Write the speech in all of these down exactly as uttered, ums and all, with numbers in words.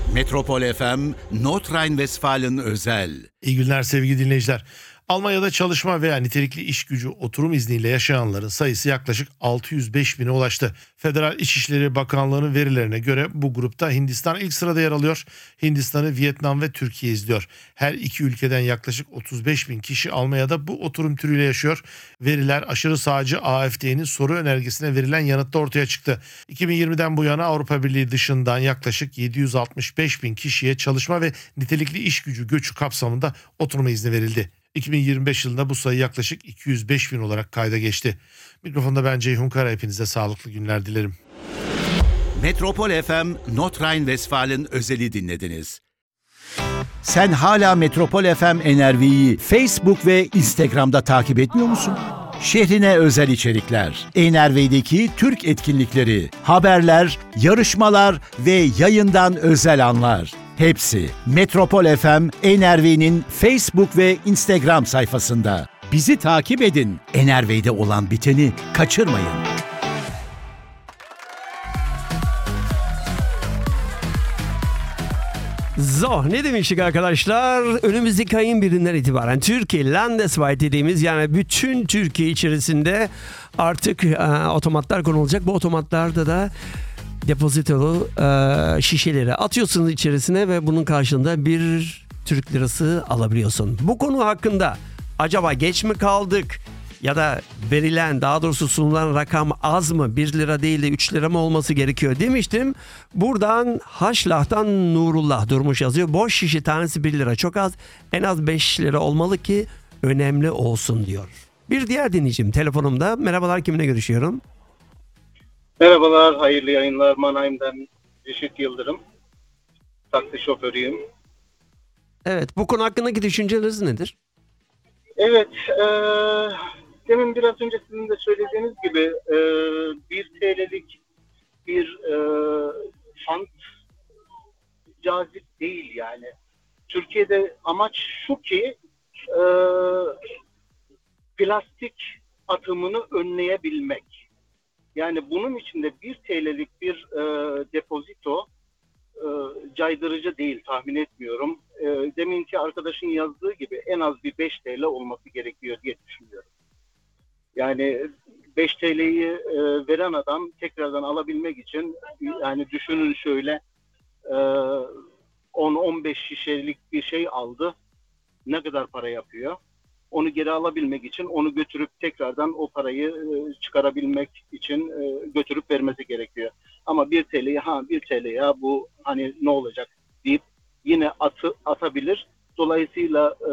Metropol F M, Nordrhein-Westfalen özel. İyi günler sevgili dinleyiciler. Almanya'da çalışma veya nitelikli iş gücü oturum izniyle yaşayanların sayısı yaklaşık altı yüz beş bine ulaştı. Federal İçişleri Bakanlığı'nın verilerine göre bu grupta Hindistan ilk sırada yer alıyor. Hindistan'ı, Vietnam ve Türkiye izliyor. Her iki ülkeden yaklaşık otuz beş bin kişi Almanya'da bu oturum türüyle yaşıyor. Veriler aşırı sağcı A F D'nin soru önergesine verilen yanıtta ortaya çıktı. iki bin yirmiden bu yana Avrupa Birliği dışından yaklaşık yedi yüz altmış beş bin kişiye çalışma ve nitelikli iş gücü göçü kapsamında oturma izni verildi. iki bin yirmi beş yılında bu sayı yaklaşık iki yüz beş bin olarak kayda geçti. Mikrofonda ben Ceyhun Kara, hepinize sağlıklı günler dilerim. Metropol F M, Nordrhein-Westfalen özeli dinlediniz. Sen hala Metropol F M N R V'yi Facebook ve Instagram'da takip etmiyor musun? Şehrine özel içerikler, N R V'deki Türk etkinlikleri, haberler, yarışmalar ve yayından özel anlar. Hepsi Metropol F M N R V'nin Facebook ve Instagram sayfasında. Bizi takip edin. N R V'de olan biteni kaçırmayın. So, ne demiştik arkadaşlar? Önümüzdeki ayın birinden itibaren Türkiye Landesweit dediğimiz, yani bütün Türkiye içerisinde artık e, otomatlar konulacak. Bu otomatlarda da depozitolu e, şişeleri atıyorsunuz içerisine ve bunun karşılığında bir Türk lirası alabiliyorsun. Bu konu hakkında acaba geç mi kaldık? Ya da verilen, daha doğrusu sunulan rakam az mı? bir lira değil de üç lira mı olması gerekiyor demiştim. Buradan Haşlah'tan Nurullah Durmuş yazıyor. Boş şişe tanesi bir lira çok az. En az beş lira olmalı ki önemli olsun diyor. Bir diğer dinleyicim telefonumda. Merhabalar, kiminle görüşüyorum? Merhabalar, hayırlı yayınlar. Mannheim'den Reşit Yıldırım. Taksi şoförüyüm. Evet, bu konu hakkındaki düşünceleriniz nedir? Evet, e, demin biraz önce sizin de söylediğiniz gibi e, bir T L'lik bir e, font cazip değil yani. Türkiye'de amaç şu ki e, plastik atımını önleyebilmek. Yani bunun içinde bir T L'lik bir e, depozito e, caydırıcı değil, tahmin etmiyorum. E, deminki arkadaşın yazdığı gibi en az bir beş T L olması gerekiyor diye düşünüyorum. Yani beş T L'yi e, veren adam tekrardan alabilmek için, yani düşünün şöyle, e, on on beş şişelik bir şey aldı. Ne kadar para yapıyor? Onu geri alabilmek için onu götürüp tekrardan o parayı e, çıkarabilmek için e, götürüp vermesi gerekiyor. Ama bir T L'ye ha bir T L ya bu hani ne olacak deyip yine atı atabilir. Dolayısıyla e,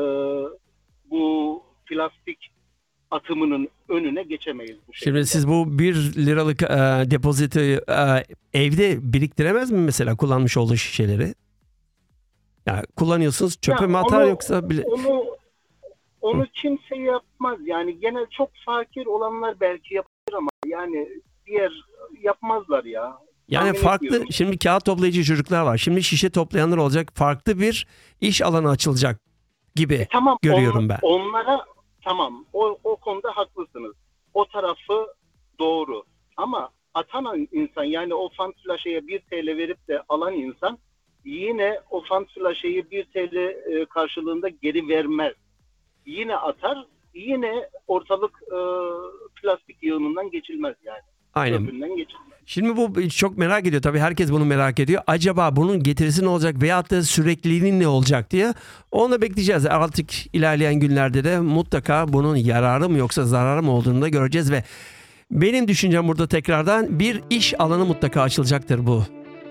bu plastik atımının önüne geçemeyiz bu şekilde. Şimdi siz bu bir liralık e, depozitoyu e, evde biriktiremez mi mesela, kullanmış olduğu şişeleri? Yani kullanıyorsunuz, çöpe Ya mi atar onu, yoksa bile... Onu onu kimse yapmaz. Yani genel çok fakir olanlar belki yapar ama yani diğer yapmazlar ya. Yani Tahmin farklı, etmiyorum. şimdi kağıt toplayıcı çocuklar var. Şimdi şişe toplayanlar olacak. Farklı bir iş alanı açılacak gibi E tamam, görüyorum on, ben. Onlara tamam, o, o konuda haklısınız. O tarafı doğru. Ama atan insan, yani o fantülaşeye bir T L verip de alan insan yine o fantülaşeyi bir T L karşılığında geri vermez. Yine atar, yine ortalık e, plastik yığınından geçilmez yani. Aynen. Öbüründen geçilmez. Şimdi bu çok merak ediyor tabii, herkes bunu merak ediyor. Acaba bunun getirisi ne olacak veyahut da sürekliliği ne olacak diye. Onu da bekleyeceğiz. Artık ilerleyen günlerde de mutlaka bunun yararı mı yoksa zararı mı olduğunu da göreceğiz ve benim düşüncem burada tekrardan bir iş alanı mutlaka açılacaktır bu.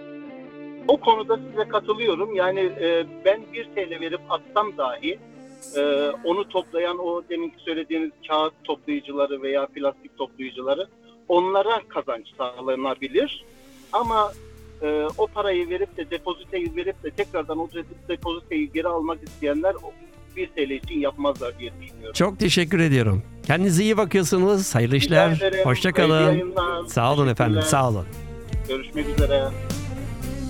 O konuda size katılıyorum. Yani e, ben bir T L verip atsam dahi e, onu toplayan o deminki söylediğiniz kağıt toplayıcıları veya plastik toplayıcıları, onlara kazanç sağlanabilir. Ama e, o parayı verip de depoziteyi verip de tekrardan o depoziteyi geri almak isteyenler bir T L için yapmazlar diye düşünüyorum. Çok teşekkür ediyorum. Kendinize iyi bakıyorsunuz. Hayırlı işler. Hoşça kalın. Sağ olun efendim. Sağ olun. Görüşmek üzere.